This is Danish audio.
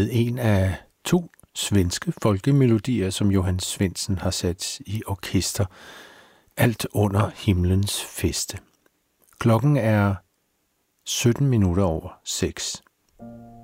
med en af 2 svenske folkemelodier, som Johann Svendsen har sat i orkester, alt under himlens feste. Klokken er 6:17.